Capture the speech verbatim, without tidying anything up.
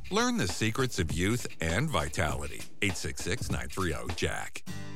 Learn the secrets of youth and vitality. eight six six, nine three zero, J A C K.